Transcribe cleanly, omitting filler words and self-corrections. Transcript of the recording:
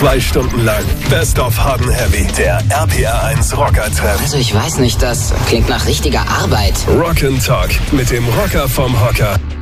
2 Stunden lang Best of Hard and Heavy, der RPR1 Rocker-Treff. Also ich weiß nicht, das klingt nach richtiger Arbeit. Rock and Talk mit dem Rocker vom Hocker.